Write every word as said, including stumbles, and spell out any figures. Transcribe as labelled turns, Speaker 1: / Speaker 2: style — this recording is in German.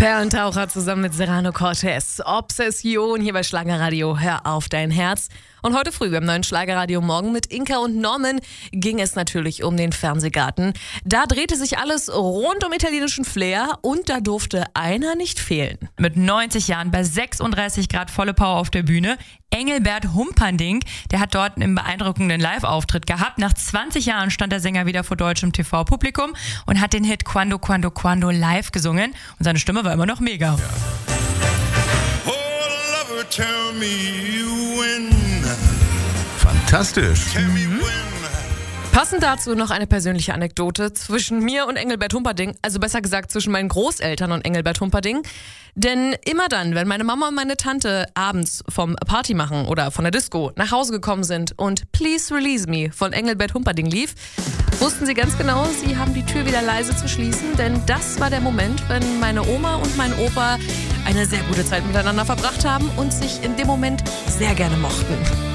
Speaker 1: Perlentaucher zusammen mit Serrano Cortez. Obsession hier bei Schlagerradio. Hör auf dein Herz. Und heute früh beim neuen Schlagerradio Morgen mit Inka und Norman ging es natürlich um den Fernsehgarten. Da drehte sich alles rund um italienischen Flair und da durfte einer nicht fehlen.
Speaker 2: Mit neunzig Jahren bei sechsunddreißig Grad volle Power auf der Bühne. Engelbert Humperdinck, der hat dort einen beeindruckenden Live-Auftritt gehabt. Nach zwanzig Jahren stand der Sänger wieder vor deutschem T V-Publikum und hat den Hit Quando, Quando, Quando live gesungen. Und seine Stimme war immer noch mega.
Speaker 3: Ja. Oh, lover, tell me when.
Speaker 4: Fantastisch.
Speaker 3: Tell me when.
Speaker 1: Passend dazu noch eine persönliche Anekdote zwischen mir und Engelbert Humperdinck, also besser gesagt zwischen meinen Großeltern und Engelbert Humperdinck. Denn immer dann, wenn meine Mama und meine Tante abends vom Party machen oder von der Disco nach Hause gekommen sind und Please Release Me von Engelbert Humperdinck lief, wussten sie ganz genau, sie haben die Tür wieder leise zu schließen, denn das war der Moment, wenn meine Oma und mein Opa eine sehr gute Zeit miteinander verbracht haben und sich in dem Moment sehr gerne mochten.